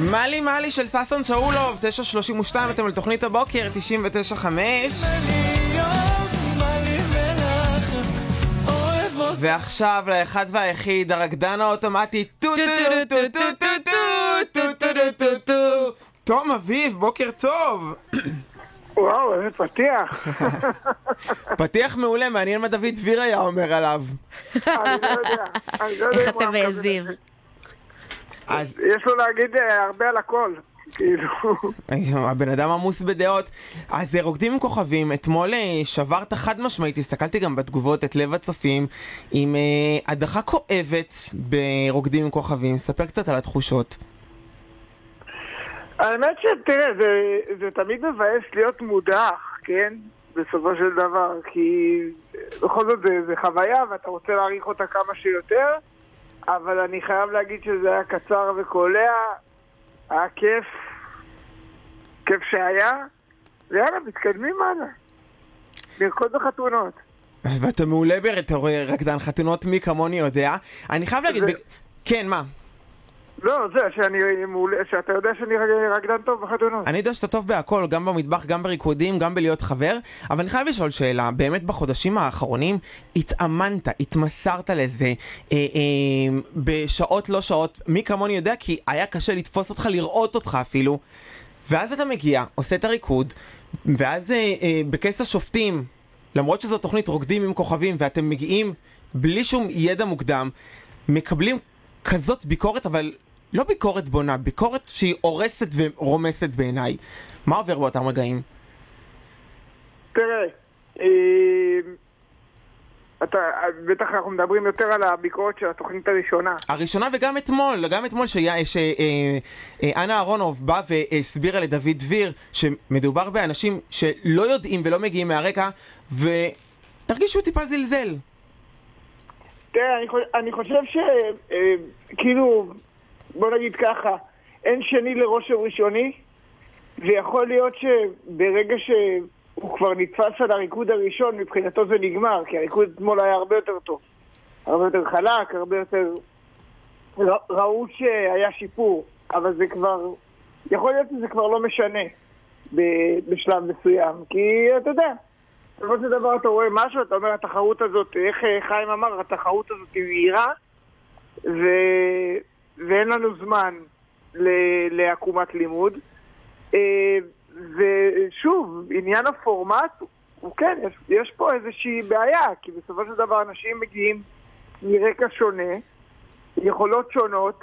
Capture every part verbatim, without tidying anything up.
מלי מלי של ססון שאולוב, תשע שלושים ושתיים, אתם על תוכנית הבוקר, תשעים ותשע חמש. ועכשיו לאחד והיחיד, הרקדן האוטומטי, טו טו טו טו טו טו טו טו טו טו. תום אביב, בוקר טוב. וואו, איזה פתיח. פתיח מעולה, מעניין מה דוד דביר היה אומר עליו. אני לא יודע, אני לא יודע. איך אתה מעזים? יש לו להגיד הרבה על הכל. הבן אדם עמוס בדעות. אז רוקדים עם כוכבים, אתמול שברת חד משמעית, הסתכלתי גם בתגובות את לב הצופים, עם הדחה כואבת ברוקדים עם כוכבים. ספר קצת על התחושות. האמת שתראה, זה, זה תמיד מבאס להיות מודח, כן? בסופו של דבר, כי בכל זאת זה, זה חוויה ואתה רוצה להעריך אותה כמה שיותר, אבל אני חייב להגיד שזה היה קצר וקולע, היה כיף, כיף שהיה, ויאללה, מתקדמים מעלה. נרקוד בחתונות. ואתה מעולה ברקדן חתונות, מי כמוני יודע. אני חייב להגיד, זה... ב... כן, מה? לא, זה שאני מעולה, שאתה יודע שאני רקדן טוב בחתונות. אני יודע שאתה טוב בהכל, גם במטבח, גם בריקודים, גם בלהיות חבר, אבל אני חייב לשאול שאלה, באמת בחודשים האחרונים התאמנת, התמסרת לזה, אה, אה, בשעות לא שעות, מי כמוני יודע, כי היה קשה לתפוס אותך, לראות אותך אפילו, ואז אתה מגיע, עושה את הריקוד, ואז אה, אה, בכס השופטים, למרות שזו תוכנית רוקדים עם כוכבים, ואתם מגיעים בלי שום ידע מוקדם, מקבלים כזאת ביקורת, אבל לא ביקורת בונה, ביקורת שהיא הורסת ורומסת בעיניי. מה עובר באותם רגעים? תראה, אתה, בטח אנחנו מדברים יותר על הביקורת של התוכנית הראשונה. הראשונה וגם אתמול, גם אתמול שאנה אהרונוב באה והסבירה לדוד דביר שמדובר באנשים שלא יודעים ולא מגיעים מהרקע, והרגישו טיפה זלזל. תראה, אני, אני חושב שכאילו, בוא נגיד ככה, אין שני לראש ראשוני, ויכול להיות שברגע שהוא כבר נתפס על הריקוד הראשון, מבחינתו זה נגמר, כי הריקוד אתמול היה הרבה יותר טוב. הרבה יותר חלק, הרבה יותר... ראו שהיה שיפור, אבל זה כבר... יכול להיות שזה כבר לא משנה בשלב מסוים, כי אתה יודע, בסופו של דבר אתה רואה משהו, אתה אומר, התחרות הזאת, איך חיים אמר, התחרות הזאת היא מהירה, ו... ואין לנו זמן ל... לעקומת לימוד. ושוב, עניין הפורמט, הוא כן, יש, יש פה איזושהי בעיה, כי בסופו של דבר אנשים מגיעים מרקע שונה, יכולות שונות,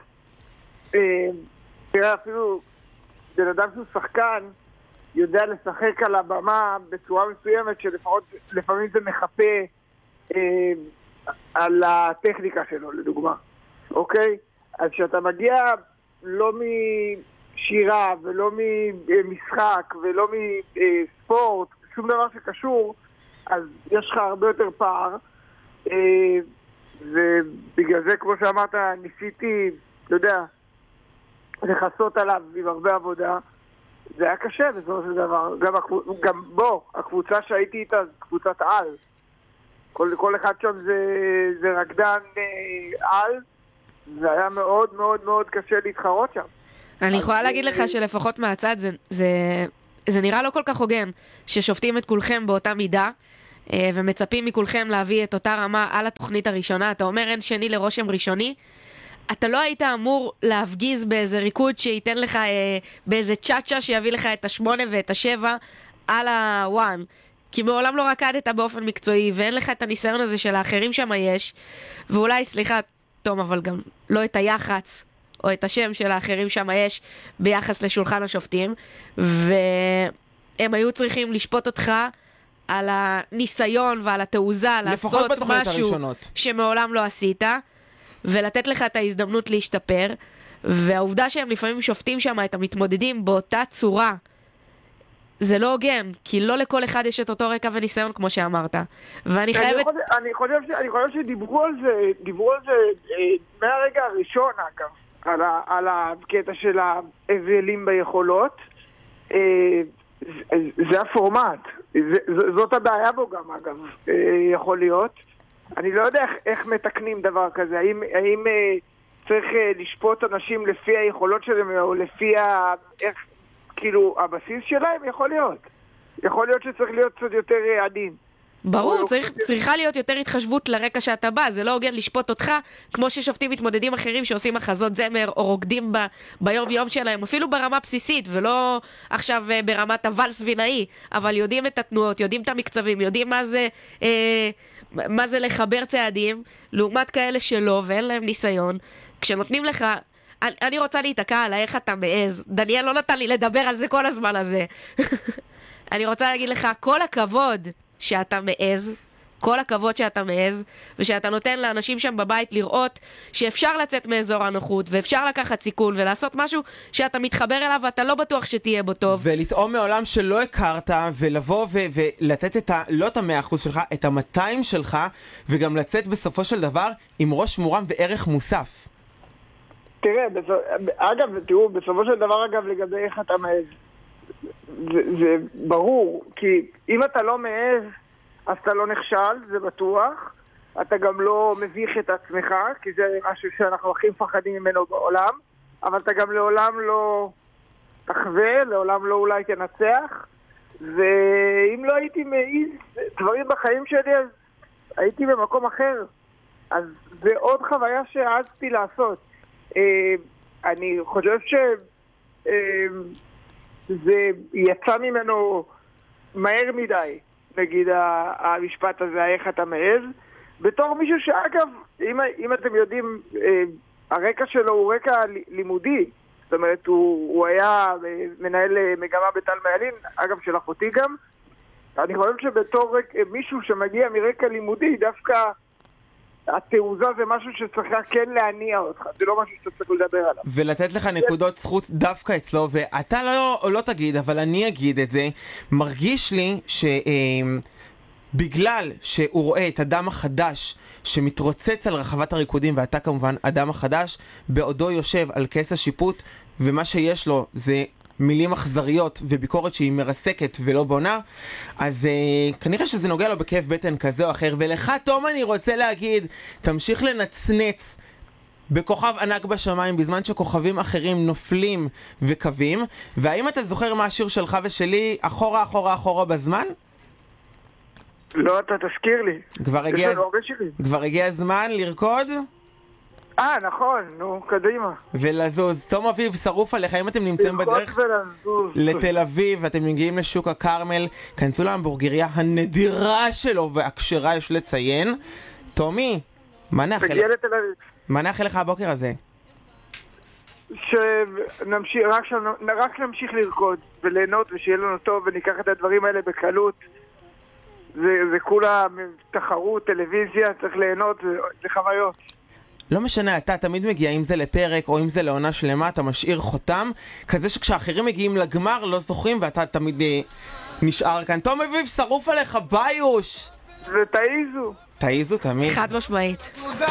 תראה, אפילו בן אדם שהוא שחקן, יודע לשחק על הבמה בצורה מסוימת שלפחות לפעמים זה מחפה אה, על הטכניקה שלו, לדוגמה. אוקיי? אז כשאתה מגיע לא משירה ולא ממשחק ולא מספורט, שום דבר שקשור, אז יש לך הרבה יותר פער. אה, ובגלל זה, כמו שאמרת, ניסיתי, אתה יודע, לחסות עליו עם הרבה עבודה. זה היה קשה בסופו של דבר. גם, גם בו, הקבוצה שהייתי איתה, קבוצת על. כל, כל אחד שם זה, זה רקדן אה, על, זה היה מאוד מאוד מאוד קשה להתחרות שם. אני יכולה להגיד לך שלפחות מהצד זה, זה, זה נראה לא כל כך הוגן, ששופטים את כולכם באותה מידה, אה, ומצפים מכולכם להביא את אותה רמה על התוכנית הראשונה. אתה אומר אין שני לרושם ראשוני, אתה לא היית אמור להפגיז באיזה ריקוד שייתן לך אה, באיזה צ'אצ'ה שיביא לך את השמונה ואת השבע על הוואן, כי מעולם לא רקדת באופן מקצועי ואין לך את הניסיון הזה של האחרים שם יש, ואולי, סליחה תום, אבל גם לא את היח"צ או את השם של האחרים שם יש ביחס לשולחן השופטים, והם היו צריכים לשפוט אותך על הניסיון ועל התעוזה לעשות משהו הראשונות. שמעולם לא עשית, ולתת לך את ההזדמנות להשתפר, והעובדה שהם לפעמים שופטים שם את המתמודדים באותה צורה, זה לא הוגן, כי לא לכל אחד יש את אותו רקע וניסיון כמו שאמרת. ואני חייבת... אני חושב, אני חושב שדיברו על זה, דיברו על זה מהרגע הראשון, אגב, על, ה, על הקטע של ההבדלים ביכולות. זה הפורמט, זאת הבעיה בו גם, אגב, יכול להיות. אני לא יודע איך, איך מתקנים דבר כזה, האם, האם צריך uh, לשפוט אנשים לפי היכולות שלהם, או לפי ה... איך, כאילו, הבסיס שלהם, יכול להיות. יכול להיות שצריך להיות קצת יותר uh, עדין. ברור, צריך, צריכה להיות יותר התחשבות לרקע שאתה בא, זה לא הוגן לשפוט אותך כמו ששופטים מתמודדים אחרים שעושים מחזות זמר או רוקדים ב, ביום יום שלהם, אפילו ברמה בסיסית ולא עכשיו uh, ברמת הוואלס וינאי, אבל יודעים את התנועות, יודעים את המקצבים, יודעים מה זה, אה, מה זה לחבר צעדים, לעומת כאלה שלא ואין להם ניסיון. כשנותנים לך, אני, אני רוצה להתעקע על איך אתה מעז, דניאל לא נתן לי לדבר על זה כל הזמן הזה. אני רוצה להגיד לך, כל הכבוד שאתה מעז, כל הכבוד שאתה מעז, ושאתה נותן לאנשים שם בבית לראות שאפשר לצאת מאזור הנוחות, ואפשר לקחת סיכון ולעשות משהו שאתה מתחבר אליו ואתה לא בטוח שתהיה בו טוב. ולטעום מעולם שלא הכרת, ולבוא ו- ולתת את ה... לא את המאה אחוז שלך, את המאתיים שלך, וגם לצאת בסופו של דבר עם ראש מורם וערך מוסף. תראה, בסופ... אגב, תראו, בסופו של דבר, אגב, לגבי איך אתה מעז, זה, זה ברור, כי אם אתה לא מעז, אז אתה לא נכשל, זה בטוח. אתה גם לא מביך את עצמך, כי זה משהו שאנחנו הכי מפחדים ממנו בעולם, אבל אתה גם לעולם לא תחווה, לעולם לא אולי תנצח. ואם לא הייתי מעיז דברים בחיים שלי, אז הייתי במקום אחר. אז זה עוד חוויה שהעזתי לעשות. אני חושב ש... זה יצא ממנו מהר מדי, נגיד המשפט הזה, איך אתה מעז, בתור מישהו שאגב, אם, אם אתם יודעים, הרקע שלו הוא רקע לימודי, זאת אומרת, הוא, הוא היה מנהל מגמה בטל מעלין, אגב של אחותי גם, אני חושב שבתור מישהו שמגיע מרקע לימודי, דווקא התעוזה זה משהו שצריך כן להניע אותך, זה לא משהו שאתה צריך לדבר עליו. ולתת לך נקודות זכות דווקא אצלו, ואתה לא, לא תגיד, אבל אני אגיד את זה, מרגיש לי שבגלל שהוא רואה את אדם החדש שמתרוצץ על רחבת הריקודים, ואתה כמובן אדם החדש, בעודו יושב על כס השיפוט, ומה שיש לו זה מילים אכזריות וביקורת שהיא מרסקת ולא בונה, אז uh, כנראה שזה נוגע לו בכאב בטן כזה או אחר. ולך תום אני רוצה להגיד, תמשיך לנצנץ בכוכב ענק בשמיים בזמן שכוכבים אחרים נופלים וקווים. והאם אתה זוכר מה השיר שלך ושלי אחורה אחורה אחורה בזמן? לא, אתה תזכיר לי. כבר הגיע, כבר הגיע הזמן לרקוד? אה, נכון, נו, קדימה. ולזוז. תום אביב, שרוף עליך, אם אתם נמצאים בדרך לתל אביב ואתם מגיעים לשוק הכרמל, כנסו להמבורגריה הנדירה שלו והכשרה, יש לציין. תומי, מה נאחל? תגיע לתל אביב. מה נאחל לך הבוקר הזה? שנמשיך, רק, ש... רק נמשיך לרקוד וליהנות ושיהיה לנו טוב וניקח את הדברים האלה בקלות. זה, זה כולה תחרות, טלוויזיה, צריך ליהנות, זה, זה חוויות. לא משנה, אתה תמיד מגיע, אם זה לפרק או אם זה לעונה שלמה, אתה משאיר חותם כזה שכשאחרים מגיעים לגמר לא זוכרים ואתה תמיד אה, נשאר כאן. תום אביב, שרוף עליך, ביוש! ותעיזו. תעיזו תמיד. חד משמעית.